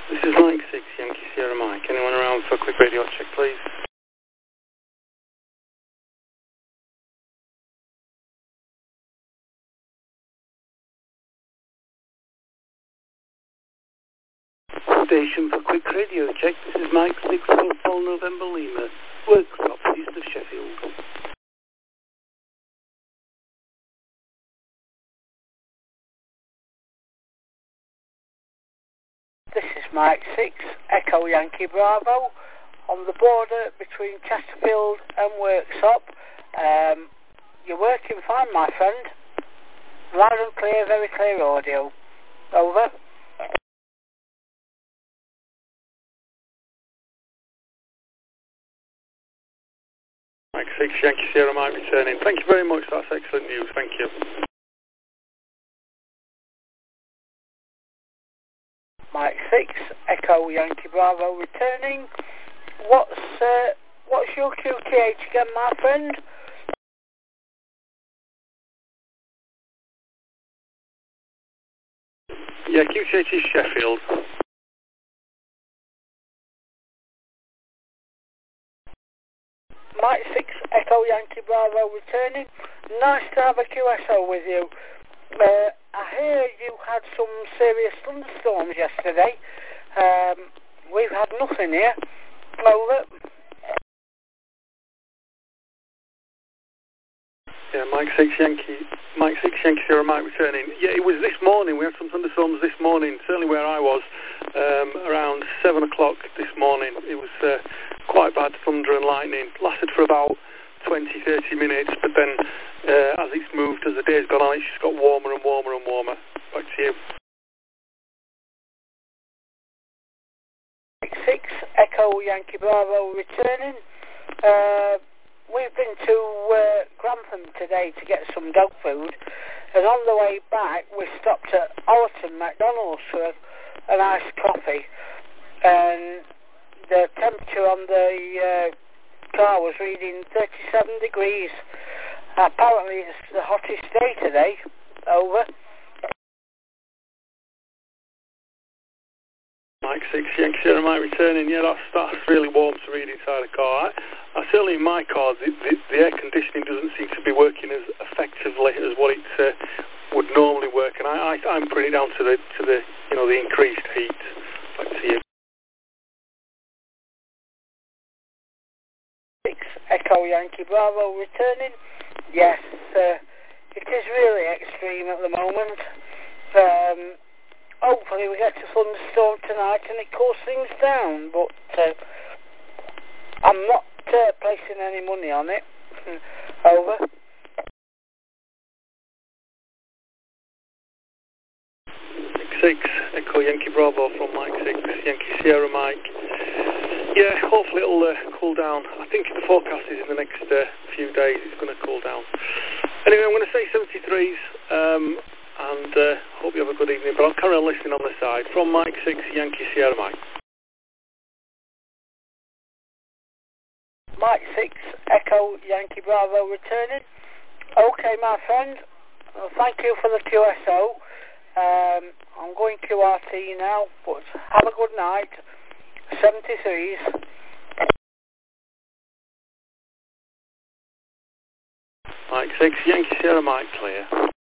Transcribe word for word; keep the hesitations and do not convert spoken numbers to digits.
This is Mike six, Yankee Sierra Mike. Anyone around for a quick radio check, please? Station for quick radio check. This is Mike six, Hotel November Lima. Workshop, east of Sheffield. This is Mike six, Echo Yankee Bravo, on the border between Chesterfield and Worksop. Um, you're working fine, my friend. Loud and clear, very clear audio. Over. Mike six, Yankee Sierra Mike returning. Thank you very much, that's excellent news, thank you. Mike six, Echo Yankee Bravo returning. What's uh, what's your Q T H again, my friend? Yeah, Q T H is Sheffield. Mike six, Echo Yankee Bravo returning. Nice to have a Q S O with you. Uh, I hear you had some serious thunderstorms yesterday. Um, we've had nothing here. Over. Yeah, Mike six Yankee, Mike six Yankee Sierra Mike returning. Yeah, it was this morning. We had some thunderstorms this morning. Certainly where I was, um, around seven o'clock this morning. It was uh, quite bad thunder and lightning. Lasted for about twenty, thirty minutes, but then uh, as it's moved, as the day's gone on, it's just got warmer and warmer and warmer. Back to you. six, Echo Yankee Bravo returning. Uh, we've been to uh, Grantham today to get some dog food, and on the way back we stopped at Allerton McDonald's for a, a nice coffee, and the temperature on the uh, car was reading thirty-seven degrees. Apparently it's the hottest day today. Over. Mike six Yankee Sierra Mike returning. Yeah, that's, that's really warm to read inside a car. I, I certainly in my car, the, the, the air conditioning doesn't seem to be working as effectively as what it uh, would normally work, and I, I, I'm putting it down to the to the you know the increased heat. Back to you. six, Echo Yankee Bravo returning. Yes, uh, it is really extreme at the moment. Um, hopefully we get a thunderstorm tonight and it cools things down, but uh, I'm not uh, placing any money on it. Over. six, Echo Yankee Bravo from Mike six, Yankee Sierra Mike. Yeah, hopefully it'll uh, cool down. I think the forecast is in the next uh, few days it's going to cool down. Anyway, I'm going to say seventy-threes, um, and uh, hope you have a good evening, but I'll carry on listening on the side. From Mike six, Yankee Sierra Mike. Mike six, Echo Yankee Bravo returning. Okay, my friend, well, thank you for the Q S O. Um, I'm going Q R T now, but have a good night. seventy-threes. Mike six, Yankee Sierra Mike clear.